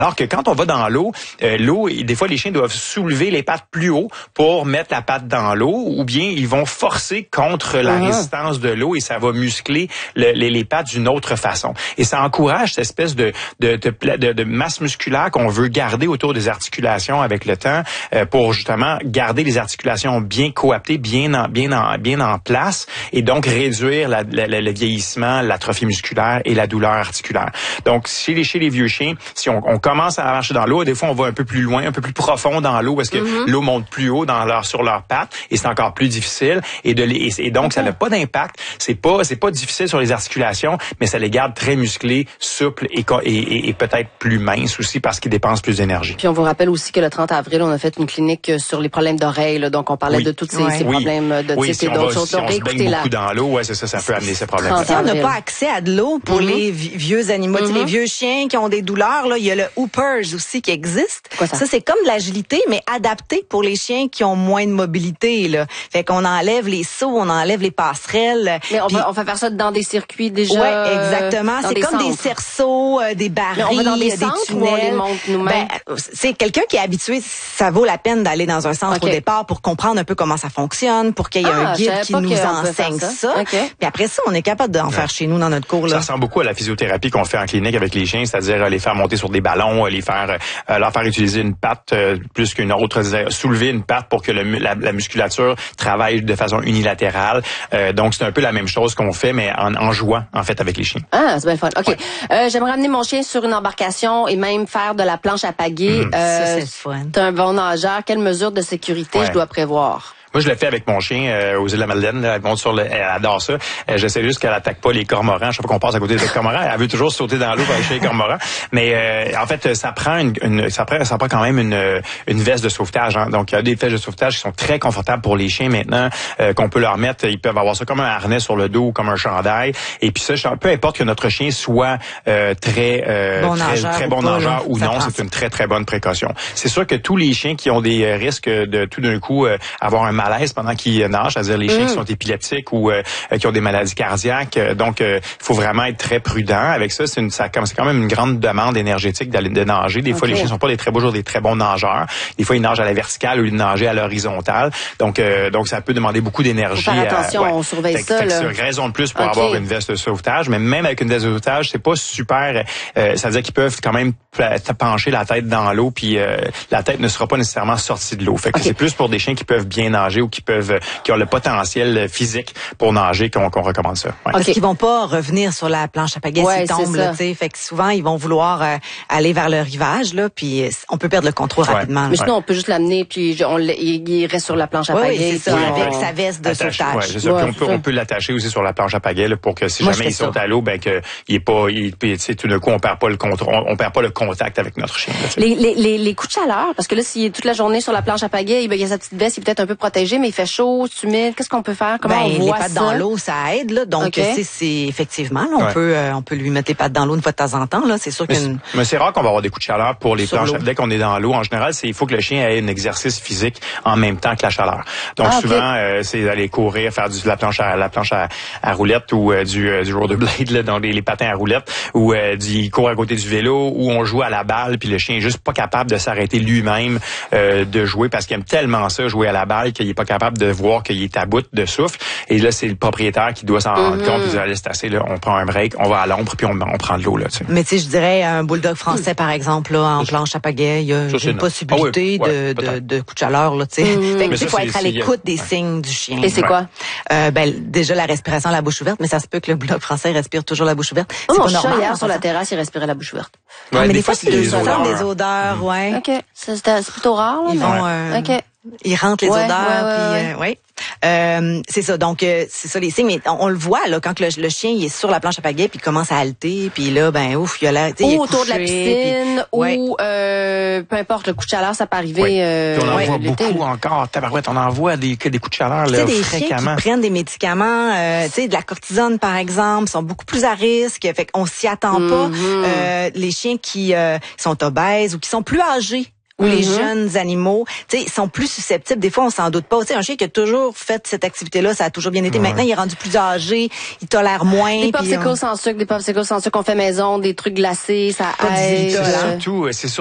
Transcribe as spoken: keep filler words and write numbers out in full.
Alors que quand on va dans l'eau, euh, l'eau, des fois, les chiens doivent soulever les pattes plus haut pour mettre la patte dans l'eau, ou bien ils vont forcer contre la uh-huh. résistance de l'eau et ça va muscler le, les, les pattes d'une autre façon. Et ça encourage cette espèce de, de, de, de, de masse musculaire qu'on veut garder autour des articulations avec le temps euh, pour justement garder les articulations bien coaptées, bien en, bien en, bien en place et donc réduire la, la, la, le vieillissement, l'atrophie musculaire et la douleur articulaire. Donc, chez les, chez les vieux chiens, si on, on commence à marcher dans l'eau, des fois on va un peu plus loin, un peu plus profond dans l'eau parce que mm-hmm. l'eau monte plus haut dans leur sur leurs pattes et c'est encore plus difficile et de les, et donc okay. ça n'a pas d'impact, c'est pas c'est pas difficile sur les articulations, mais ça les garde très musclés, souples et et, et peut-être plus minces aussi parce qu'ils dépensent plus d'énergie. Puis on vous rappelle aussi que le trente avril, on a fait une clinique sur les problèmes d'oreilles, là, donc on parlait oui. de tous ces, ouais. ces problèmes oui. de oui, type si et d'autres choses. Si on se baigne beaucoup dans l'eau, ouais, c'est ça, ça peut amener ces problèmes. Si on n'a pas accès à de l'eau pour mm-hmm. les vieux animaux, mm-hmm. les vieux chiens qui ont des douleurs, là, il y a le Hoopers aussi qui existe. Quoi, ça? ça, c'est comme de l'agilité, mais adapté pour les chiens qui ont moins de mobilité. Là. Fait qu'on enlève les sauts, on enlève les passerelles. Mais on, puis... va, on va faire ça dans des circuits déjà. Ouais, exactement. C'est des comme centres. Des cerceaux, euh, des barils, on va dans des, des centres tunnels. Où on les monte nous-mêmes. Ben, c'est quelqu'un qui est habitué. Ça vaut la peine d'aller dans un centre okay. au départ pour comprendre un peu comment ça fonctionne, pour qu'il y ait ah, un guide qui nous enseigne ça. ça. Okay. Puis après ça, on est capable d'en ouais. faire chez nous dans notre cours. Là. Ça ressemble beaucoup à la physiothérapie qu'on fait en clinique avec les chiens, c'est-à-dire les faire monter sur des ballons, les faire euh, leur faire utiliser une patte euh, plus qu'une autre, soulever une patte pour que le, la, la musculature travaille de façon unilatérale. Euh, donc c'est un peu la même chose qu'on fait, mais en, en jouant en fait avec les chiens. Ah, c'est bien le fun. Ok, ouais. euh, j'aimerais amener mon chien sur une embarcation et même faire de la planche à pagaie. Mmh. Euh, ça c'est fun. T'es un bon nageur. Quelles mesures de sécurité ouais. je dois prévoir? Moi, je l'ai fait avec mon chien euh, aux îles de la Madeleine. Là, elle monte sur le, elle adore ça. Euh, J'essaie juste qu'elle attaque pas les cormorans. Je sais pas qu'on passe à côté des cormorans. Elle veut toujours sauter dans l'eau pour aller chez les cormorans. Mais euh, en fait, ça prend une, une ça prend, ça prend quand même une, une veste de sauvetage. Hein. Donc, il y a des vestes de sauvetage qui sont très confortables pour les chiens maintenant, euh, qu'on peut leur mettre. Ils peuvent avoir ça comme un harnais sur le dos ou comme un chandail. Et puis ça, peu importe que notre chien soit euh, très euh, bon très, nageur très ou bon pas, nageur là, ou non, c'est une très très bonne précaution. C'est sûr que tous les chiens qui ont des risques de tout d'un coup euh, avoir un malaise pendant qu'ils nagent, c'est-à-dire les chiens mmh. qui sont épileptiques ou euh, qui ont des maladies cardiaques. Donc, il euh, faut vraiment être très prudent avec ça. C'est une, ça, c'est quand même une grande demande énergétique d'aller de nager. Des okay. fois, les chiens sont pas des très beaux jours, des très bons nageurs. Des fois, ils nagent à la verticale ou ils nagent à l'horizontale. Donc, euh, donc ça peut demander beaucoup d'énergie. Faut faire attention, à, ouais. on surveille fait, ça. Fait là. C'est une raison de plus pour okay. avoir une veste de sauvetage. Mais même avec une veste de sauvetage, c'est pas super. Euh, ça veut dire qu'ils peuvent quand même pencher la tête dans l'eau, puis euh, la tête ne sera pas nécessairement sortie de l'eau. Fait que okay. c'est plus pour des chiens qui peuvent bien nager ou qui peuvent, qui ont le potentiel physique pour nager qu'on qu'on recommande ça. Ouais. Parce okay. qu'ils vont pas revenir sur la planche à pagaie ouais, s'ils tombent, là, tu sais. Fait que souvent ils vont vouloir euh, aller vers le rivage, là, puis on peut perdre le contrôle ouais. rapidement. Mais sinon, ouais. on peut juste l'amener, puis on, il reste sur la planche à pagaie. Oui, c'est ça, oui, avec on... sa veste de Attache, sauvetage. Ouais, c'est ça. Ouais, on peut, on peut l'attacher aussi sur la planche à pagaie là, pour que si Moi, jamais ils sont à l'eau, ben que il est pas, il, tu sais, tout d'un coup on perd pas le contrôle, on, on perd pas le contact avec notre chien. Là, les, les, les, les coups de chaleur, parce que là, s'il est toute la journée sur la planche à pagaie, ben, il y a sa petite veste, il est peut-être un peu protégé, mais il fait chaud, c'est humide. Qu'est-ce qu'on peut faire? Comment ben, on voit les pattes ça? dans l'eau, ça aide là. Donc okay. c'est, c'est effectivement, là, on ouais. peut, euh, on peut lui mettre les pattes dans l'eau une fois de temps en temps. Là, c'est sûr mais qu'une. C'est, mais c'est rare qu'on va avoir des coups de chaleur pour les sur planches. L'eau. Dès qu'on est dans l'eau, en général, c'est il faut que le chien ait un exercice physique en même temps que la chaleur. Donc ah, souvent, okay. euh, c'est d'aller courir, faire du, de la planche à la planche à, à roulette ou euh, du, euh, du rollerblade là, dans les, les patins à roulette, ou euh, du court à côté du vélo, ou on joue à la balle, puis le chien est juste pas capable de s'arrêter lui-même euh, de jouer parce qu'il aime tellement ça jouer à la balle qu'il est pas capable de voir qu'il est à bout de souffle. Et là, c'est le propriétaire qui doit s'en rendre mm-hmm. compte. Puis là, c'est assez, là, on prend un break, on va à l'ombre, puis on, on prend de l'eau là. Tu sais. Mais tu sais, je dirais un bulldog français, par exemple, là, en planche à pagaie, il y a ça, une possibilité ah oui, ouais, de, de, de coup de chaleur, là, tu sais. Mm-hmm. Fait que il faut être à l'écoute des ouais. signes du chien. Et c'est quoi? Euh, ben, déjà la respiration à la bouche ouverte, mais ça se peut que le bulldog français respire toujours la bouche ouverte. Oh, c'est mon pas chat, normal, hier, sur la terrasse, il respirait la bouche ouverte. Ouais, non, mais des, des fois, c'est des des odeurs, odeurs. des odeurs, mmh. ouais. OK. C'est, c'est plutôt rare, là, Ils mais... vont, euh, OK. Ils rentrent les ouais, odeurs, ouais, ouais, puis ouais. Euh, ouais. Euh, c'est ça. Donc euh, c'est ça les signes. Mais on, on le voit là quand le, le chien il est sur la planche à pagaie puis il commence à halter puis là ben ouf il a l'air. Ou autour couché, de la piscine puis, ouais. ou euh, peu importe le coup de chaleur ça peut arriver. Oui. Euh, on en ouais, voit l'été, beaucoup là. encore. Tabarouette, on en voit des des coups de chaleur là des fréquemment. Chiens qui prennent des médicaments, euh, tu sais de la cortisone par exemple, sont beaucoup plus à risque. Fait qu'on s'y attend mm-hmm. pas. Euh, les chiens qui euh, sont obèses ou qui sont plus âgés où mm-hmm. les jeunes animaux, tu sais, sont plus susceptibles. Des fois, on s'en doute pas. Tu sais, un chien qui a toujours fait cette activité-là, ça a toujours bien été. Ouais. Maintenant, il est rendu plus âgé, il tolère moins. Des popsicles on... sans sucre, des popsicles sans sucre qu'on fait maison, des trucs glacés, ça aide. C'est surtout, c'est